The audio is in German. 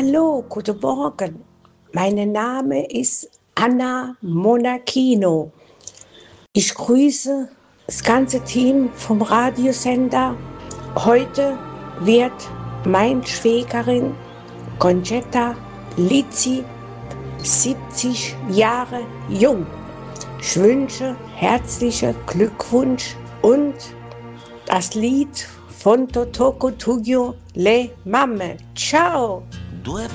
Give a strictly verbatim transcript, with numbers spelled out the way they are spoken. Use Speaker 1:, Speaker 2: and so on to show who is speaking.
Speaker 1: Hallo, guten Morgen. Mein Name ist Anna Monachino. Ich grüße das ganze Team vom Radiosender. Heute wird meine Schwägerin Concetta Lizzi siebzig Jahre jung. Ich wünsche herzlichen Glückwunsch und das Lied von Totoko Tugyo Le Mamme. Ciao!
Speaker 2: Due